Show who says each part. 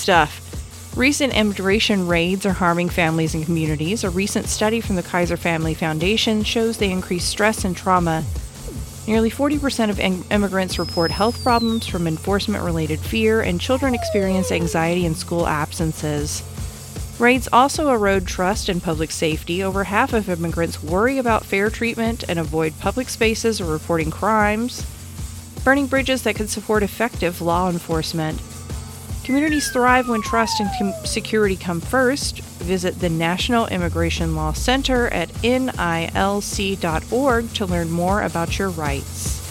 Speaker 1: stuff. Recent immigration raids are harming families and communities. A recent study from the Kaiser Family Foundation shows they increase stress and trauma. Nearly 40% of immigrants report health problems from enforcement-related fear, and children experience anxiety and school absences. Raids also erode trust in public safety. Over half of immigrants worry about fair treatment and avoid public spaces or reporting crimes. Burning bridges that could support effective law enforcement. Communities thrive when trust and security come first. Visit the National Immigration Law Center at nilc.org to learn more about your rights.